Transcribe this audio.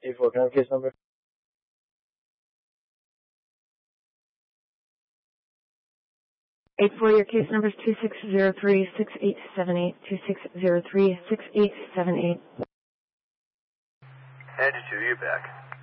8-4, can I have case number? 8-4, your case number is 2603-6878, 2603-6878. Edge 2, you're back.